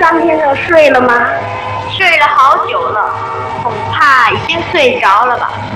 张先生睡了吗？ 睡了好久了，恐怕已经睡着了吧。